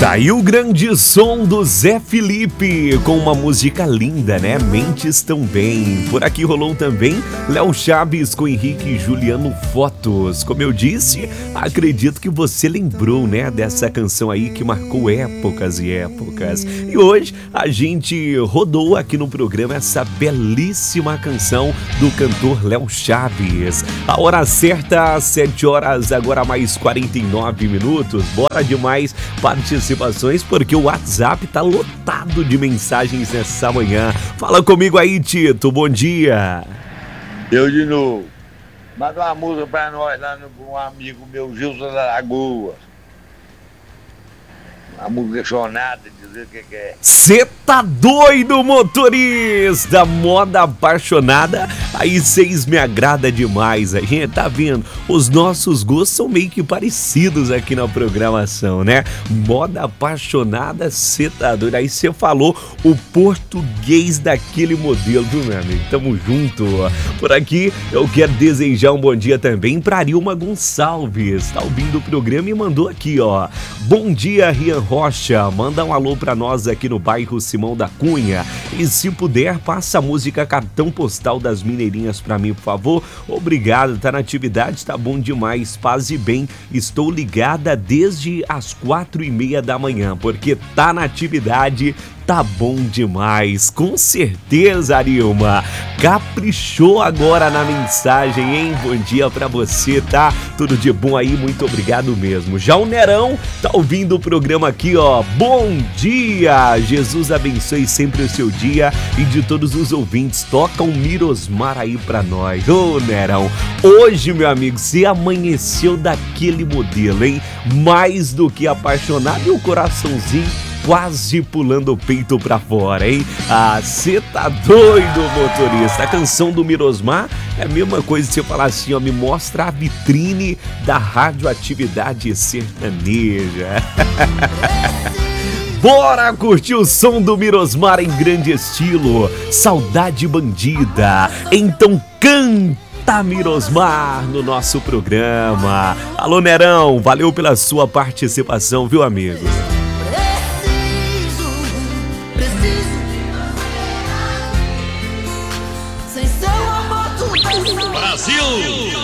Tá aí o grande som do Zé Felipe, com uma música linda, né? Mentes Tão Bem. Por aqui rolou também Léo Chaves com Henrique e Juliano Fotos. Como eu disse, acredito que você lembrou, né? Dessa canção aí que marcou épocas e épocas. E hoje a gente rodou aqui no programa essa belíssima canção do cantor Léo Chaves. A hora certa, 7 horas, agora mais 49 minutos. Bora demais participações, porque o WhatsApp tá lotado de mensagens nessa manhã. Fala comigo aí, Tito, bom dia. Eu de novo. Manda uma música pra nós lá no um amigo meu, Gilson da Lagoa. Uma música chonada, dizer o que é. Cê tá doido, motorista? Moda apaixonada, aí vocês me agrada demais. A gente tá vendo, os nossos gostos são meio que parecidos aqui na programação, né? Moda apaixonada, cê tá doido. Aí você falou o português daquele modelo, viu, meu amigo? Tamo junto. Por aqui, eu quero desejar um bom dia também pra Arilma Gonçalves. Tá ouvindo o programa e mandou aqui, ó. Bom dia, Rian Rocha, manda um alô pra nós aqui no bairro Simão da Cunha. E se puder, passa a música Cartão Postal das Mineirinhas pra mim, por favor. Obrigado, tá na atividade, tá bom demais, paz e bem. Estou ligada desde as 4:30 da manhã, porque tá na atividade. Tá bom demais, com certeza, Arilma. Caprichou agora na mensagem, hein? Bom dia pra você, tá? Tudo de bom aí, muito obrigado mesmo. Já o Nerão tá ouvindo o programa aqui, ó. Bom dia! Jesus abençoe sempre o seu dia e de todos os ouvintes. Toca um Mirosmar aí pra nós. Ô, Nerão, hoje, meu amigo, você amanheceu daquele modelo, hein? Mais do que apaixonado e o coraçãozinho quase pulando o peito pra fora, hein? Ah, cê tá doido, motorista. A canção do Mirosmar é a mesma coisa que você falar assim, ó, me mostra a vitrine da radioatividade sertaneja. Bora curtir o som do Mirosmar em grande estilo. Saudade bandida. Então canta, Mirosmar, no nosso programa. Alô, Nerão, valeu pela sua participação, viu, amigo? Brasil!